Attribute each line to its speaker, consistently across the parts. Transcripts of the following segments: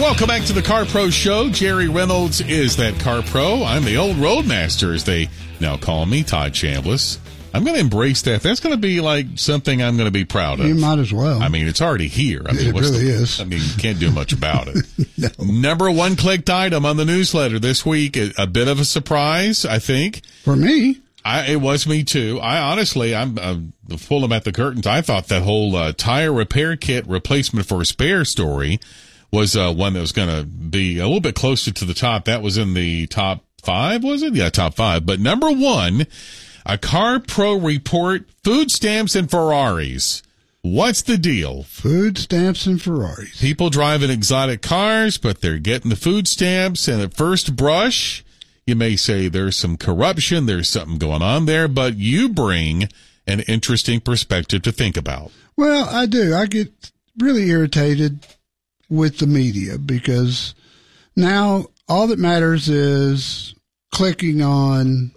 Speaker 1: Welcome back to the Car Pro Show. Jerry Reynolds is that Car Pro. I'm the old Roadmaster, as they now call me, Todd Chambliss. I'm going to embrace that. That's going to be like something I'm going to be proud of.
Speaker 2: You might as well.
Speaker 1: I mean, it's already here. I mean,
Speaker 2: it really is.
Speaker 1: I mean, you can't do much about it.
Speaker 2: No.
Speaker 1: Number one clicked item on the newsletter this week. A bit of a surprise, I think.
Speaker 2: For me.
Speaker 1: It was me too. I'm pulling back the curtains. I thought that whole tire repair kit replacement for a spare story was one that was going to be a little bit closer to the top. That was in the top 5, was it? Yeah, top 5. But number one, a Car Pro report, food stamps and Ferraris. What's the deal?
Speaker 2: Food stamps and Ferraris.
Speaker 1: People driving exotic cars, but they're getting the food stamps, and at first brush, you may say there's some corruption, there's something going on there, but you bring an interesting perspective to think about.
Speaker 2: Well, I do. I get really irritated with the media because now all that matters is clicking on,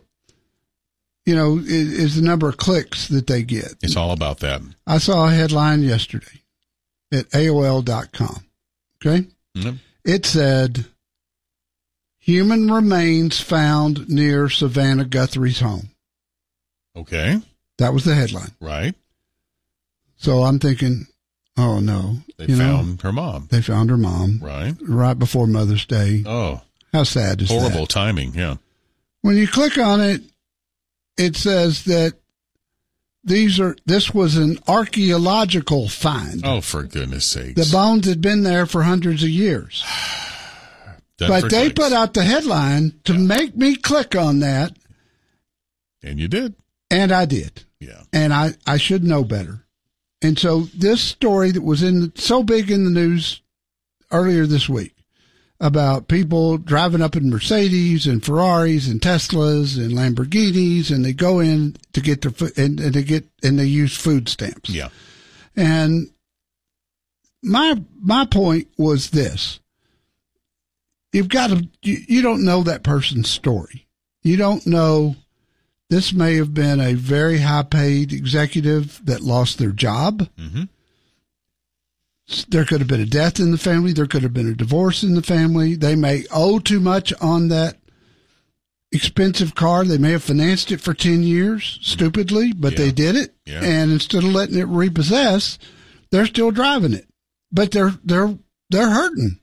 Speaker 2: is the number of clicks that they get.
Speaker 1: It's all about that.
Speaker 2: I saw a headline yesterday at AOL.com. Okay?
Speaker 1: Mm-hmm.
Speaker 2: It said, human remains found near Savannah Guthrie's home.
Speaker 1: Okay.
Speaker 2: That was the headline.
Speaker 1: Right.
Speaker 2: So I'm thinking, oh no.
Speaker 1: They found her mom.
Speaker 2: They found her mom.
Speaker 1: Right.
Speaker 2: Right before Mother's Day.
Speaker 1: Oh.
Speaker 2: How sad is that?
Speaker 1: Horrible timing, yeah.
Speaker 2: When you click on it, it says that this was an archaeological find.
Speaker 1: Oh, for goodness sakes.
Speaker 2: The bones had been there for hundreds of years. But they put out the headline to make me click on that.
Speaker 1: And you did.
Speaker 2: And I did.
Speaker 1: Yeah.
Speaker 2: And I should know better. And so this story that was so big in the news earlier this week about people driving up in Mercedes and Ferraris and Teslas and Lamborghinis, and they go in to get their food and they use food stamps.
Speaker 1: Yeah.
Speaker 2: And my point was this. You don't know that person's story. You don't know. This may have been a very high-paid executive that lost their job.
Speaker 1: Mm-hmm.
Speaker 2: There could have been a death in the family. There could have been a divorce in the family. They may owe too much on that expensive car. They may have financed it for 10 years, stupidly, but they did it.
Speaker 1: Yeah.
Speaker 2: And instead of letting it repossess, they're still driving it. But they're hurting.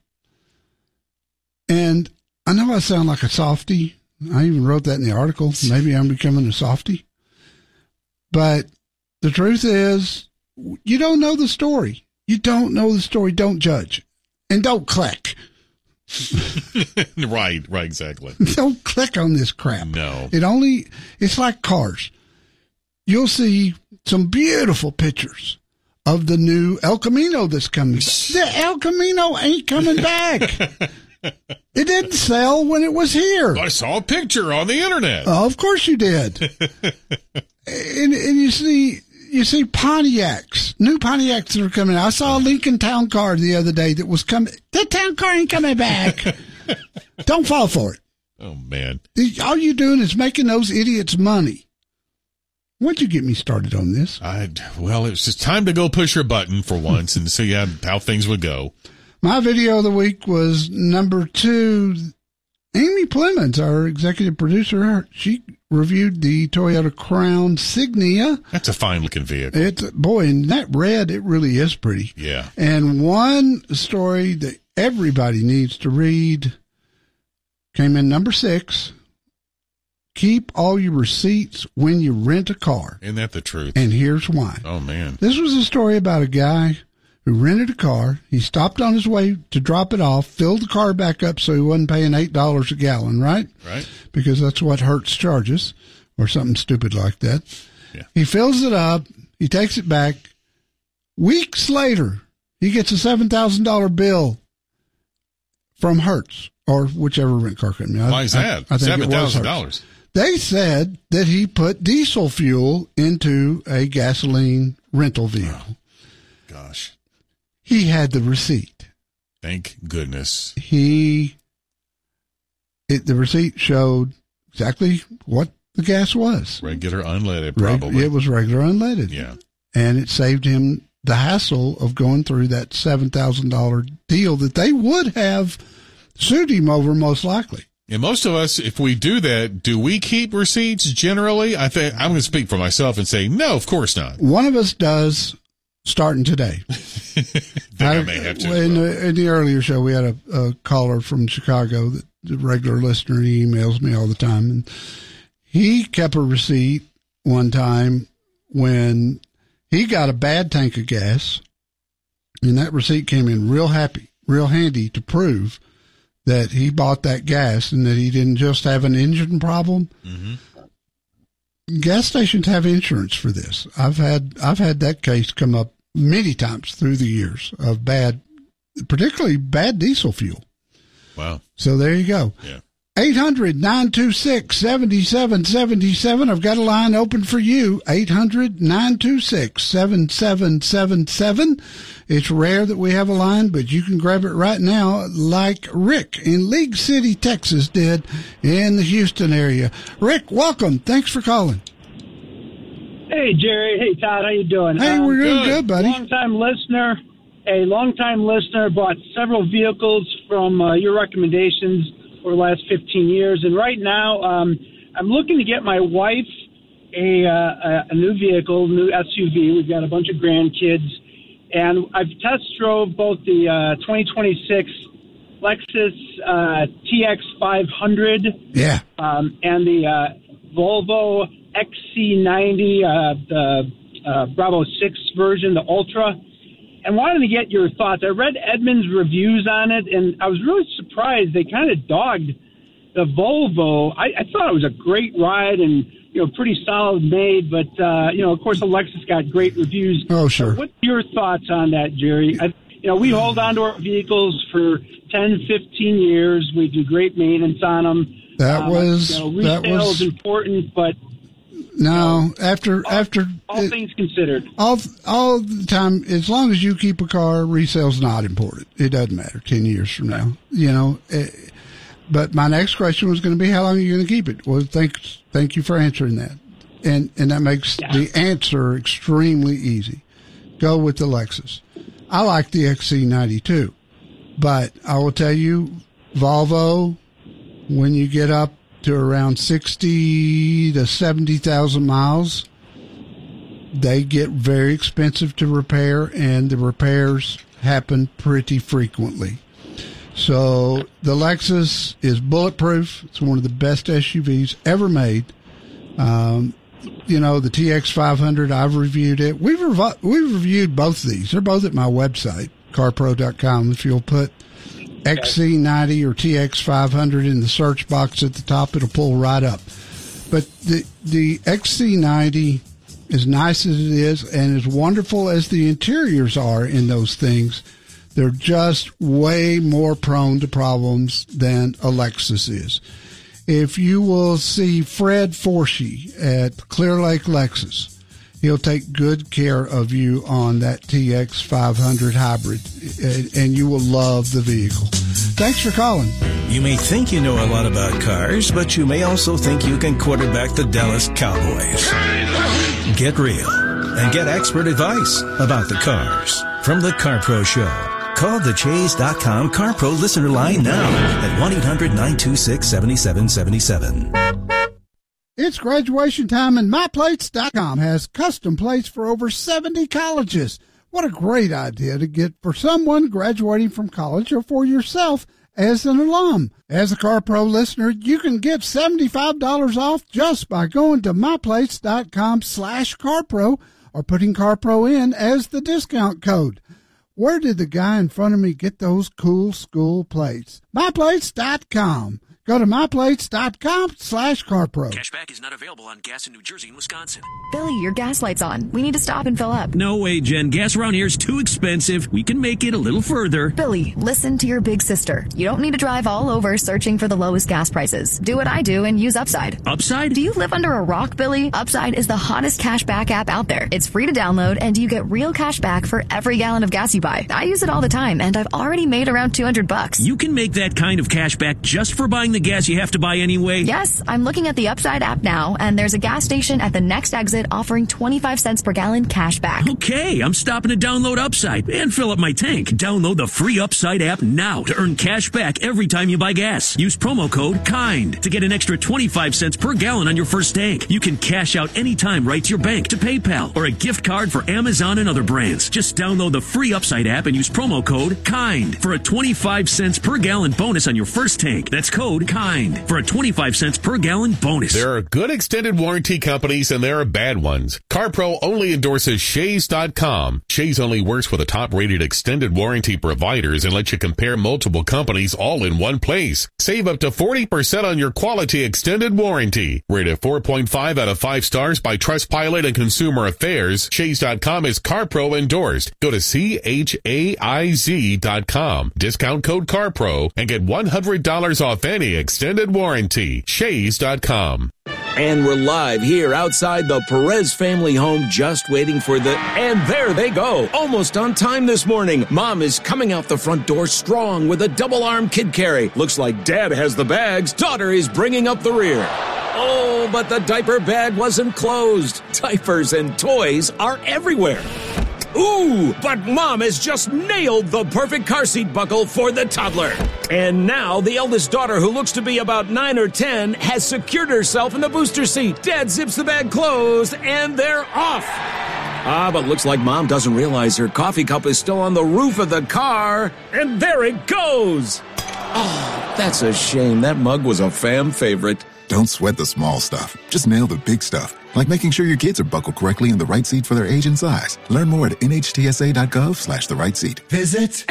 Speaker 2: And I know I sound like a softie. I even wrote that in the article. Maybe I'm becoming a softie. But the truth is, you don't know the story. You don't know the story. Don't judge. And don't click.
Speaker 1: Right, exactly.
Speaker 2: Don't click on this crap.
Speaker 1: No.
Speaker 2: It's like cars. You'll see some beautiful pictures of the new El Camino that's coming. The El Camino ain't coming back. It didn't sell when it was here.
Speaker 1: I saw a picture on the internet.
Speaker 2: Oh, of course you did. and you see Pontiacs, new Pontiacs that are coming out. I saw a Lincoln Town Car the other day that was coming. That Town Car ain't coming back. Don't fall for it.
Speaker 1: Oh, man.
Speaker 2: All you're doing is making those idiots money. Why'd you get me started on this?
Speaker 1: Well, it's just time to go push your button for once and see how things would go.
Speaker 2: My video of the week was number 2. Amy Plemons, our executive producer, she reviewed the Toyota Crown Signia.
Speaker 1: That's a fine-looking vehicle.
Speaker 2: In that red, it really is pretty.
Speaker 1: Yeah.
Speaker 2: And one story that everybody needs to read came in number 6. Keep all your receipts when you rent a car.
Speaker 1: Isn't that the truth?
Speaker 2: And here's why.
Speaker 1: Oh, man.
Speaker 2: This was a story about a guy who rented a car. He stopped on his way to drop it off, filled the car back up so he wasn't paying $8 a gallon, right?
Speaker 1: Right.
Speaker 2: Because that's what Hertz charges, or something stupid like that.
Speaker 1: Yeah.
Speaker 2: He fills it up. He takes it back. Weeks later, he gets a $7,000 bill from Hertz, or whichever rent car company.
Speaker 1: Why is that?
Speaker 2: I think
Speaker 1: $7,000.
Speaker 2: They said that he put diesel fuel into a gasoline rental vehicle.
Speaker 1: Oh, gosh.
Speaker 2: He had the receipt.
Speaker 1: Thank goodness.
Speaker 2: The receipt showed exactly what the gas was.
Speaker 1: Regular unleaded, probably.
Speaker 2: It was regular unleaded.
Speaker 1: Yeah.
Speaker 2: And it saved him the hassle of going through that $7,000 deal that they would have sued him over most likely.
Speaker 1: And most of us, if we do that, do we keep receipts generally? I think I'm going to speak for myself and say, no, of course not.
Speaker 2: One of us does, starting today.
Speaker 1: I may have to.
Speaker 2: In the earlier show, we had a caller from Chicago, that the regular listener. He emails me all the time, and he kept a receipt one time when he got a bad tank of gas, and that receipt came in real handy to prove that he bought that gas and that he didn't just have an engine problem. Mm-hmm. Gas stations have insurance for this. I've had that case come up many times through the years of particularly bad diesel fuel.
Speaker 1: Wow.
Speaker 2: So there you go.
Speaker 1: Yeah.
Speaker 2: 800-926-7777. I've got a line open for you. 800-926-7777. It's rare that we have a line, but you can grab it right now like Rick in League City, Texas did in the Houston area. Rick, welcome. Thanks for calling.
Speaker 3: Hey, Jerry. Hey, Todd. How you doing?
Speaker 2: Hey, we're doing good, buddy.
Speaker 3: Long-time listener, bought several vehicles from your recommendations for the last 15 years. And right now, I'm looking to get my wife a new vehicle, new SUV. We've got a bunch of grandkids. And I've test drove both the 2026 Lexus TX500 and the Volvo XC90, the Bravo 6 version, the Ultra. And wanted to get your thoughts. I read Edmunds' reviews on it, and I was really surprised. They kind of dogged the Volvo. I thought it was a great ride and, pretty solid made. But, of course, the Lexus got great reviews.
Speaker 2: Oh, sure.
Speaker 3: What's your thoughts on that, Jerry? We hold on to our vehicles for 10, 15 years. We do great maintenance on them. Retail is important, but...
Speaker 2: No, after
Speaker 3: all things considered,
Speaker 2: all the time, as long as you keep a car, resale's not important. It doesn't matter 10 years from now, But my next question was going to be, how long are you going to keep it? Well, thank you for answering that, and that makes the answer extremely easy. Go with the Lexus. I like the XC90 too, but I will tell you, Volvo, when you get up to around 60 to 70,000 miles, they get very expensive to repair, and the repairs happen pretty frequently. So the Lexus is bulletproof. It's one of the best SUVs ever made. The TX500, I've reviewed it. We've reviewed both of these. They're both at my website, carpro.com. If you'll put XC90 or TX500 in the search box at the top, it'll pull right up. But the XC90, as nice as it is and as wonderful as the interiors are in those things, they're just way more prone to problems than a Lexus is. If you will see Fred Forshey at Clear Lake Lexus, he'll take good care of you on that TX500 hybrid, and you will love the vehicle. Thanks for calling.
Speaker 4: You may think you know a lot about cars, but you may also think you can quarterback the Dallas Cowboys. Get real and get expert advice about the cars from the CarPro Show. Call the Chase.com CarPro listener line now at 1-800-926-7777.
Speaker 2: It's graduation time, and MyPlates.com has custom plates for over 70 colleges. What a great idea to get for someone graduating from college or for yourself as an alum. As a CarPro listener, you can get $75 off just by going to MyPlates.com/CarPro or putting CarPro in as the discount code. Where did the guy in front of me get those cool school plates? MyPlates.com. Go to myplates.com/CarPro.
Speaker 5: Cashback is not available on gas in New Jersey and Wisconsin.
Speaker 6: Billy, your gas light's on. We need to stop and fill up.
Speaker 5: No way, Jen. Gas around here is too expensive. We can make it a little further.
Speaker 6: Billy, listen to your big sister. You don't need to drive all over searching for the lowest gas prices. Do what I do and use Upside.
Speaker 5: Upside?
Speaker 6: Do you live under a rock, Billy? Upside is the hottest cashback app out there. It's free to download, and you get real cash back for every gallon of gas you buy. I use it all the time, and I've already made around $200.
Speaker 5: You can make that kind of cash back just for buying the the gas you have to buy anyway?
Speaker 6: Yes, I'm looking at the Upside app now, and there's a gas station at the next exit offering 25 cents per gallon cash back.
Speaker 5: Okay, I'm stopping to download Upside and fill up my tank. Download the free Upside app now to earn cash back every time you buy gas. Use promo code KIND to get an extra 25 cents per gallon on your first tank. You can cash out anytime right to your bank, to PayPal, or a gift card for Amazon and other brands. Just download the free Upside app and use promo code KIND for a 25 cents per gallon bonus on your first tank. That's code KIND for a 25 cents per gallon bonus.
Speaker 7: There are good extended warranty companies and there are bad ones. CarPro only endorses Shays.com. Shays only works with the top-rated extended warranty providers and lets you compare multiple companies all in one place. Save up to 40% on your quality extended warranty. Rated 4.5 out of 5 stars by Trustpilot and Consumer Affairs. Shays.com is CarPro endorsed. Go to CHAIZ.com. Discount code CarPro and get $100 off any extended warranty. Shays.com.
Speaker 8: And we're live here outside the Perez family home, just waiting for and there they go. Almost on time this morning. Mom is coming out the front door strong with a double-arm kid carry. Looks like Dad has the bags. Daughter is bringing up the rear. Oh, but the diaper bag wasn't closed. Diapers and toys are everywhere. Ooh, but Mom has just nailed the perfect car seat buckle for the toddler. And now the eldest daughter, who looks to be about 9 or 10, has secured herself in the booster seat. Dad zips the bag closed, and they're off. But looks like Mom doesn't realize her coffee cup is still on the roof of the car. And there it goes. Oh, that's a shame. That mug was a fam favorite.
Speaker 9: Don't sweat the small stuff. Just nail the big stuff, like making sure your kids are buckled correctly in the right seat for their age and size. Learn more at nhtsa.gov/the right seat.
Speaker 10: Visit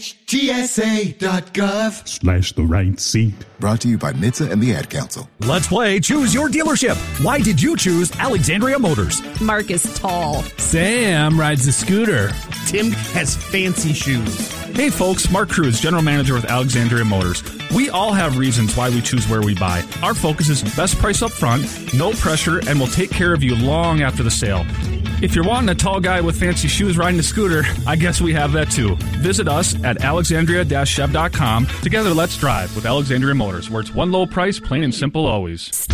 Speaker 10: nhtsa.gov/the right seat.
Speaker 9: Brought to you by NHTSA and the Ad Council.
Speaker 11: Let's play Choose Your Dealership. Why did you choose Alexandria Motors?
Speaker 12: Mark is tall.
Speaker 13: Sam rides a scooter. Tim has fancy shoes.
Speaker 14: Hey folks, Mark Cruz, General Manager with Alexandria Motors. We all have reasons why we choose where we buy. Our focus is best price up front, no pressure, and we'll take care of you long after the sale. If you're wanting a tall guy with fancy shoes riding a scooter, I guess we have that too. Visit us at alexandria-chev.com. Together, let's drive with Alexandria Motors, where it's one low price, plain and simple always.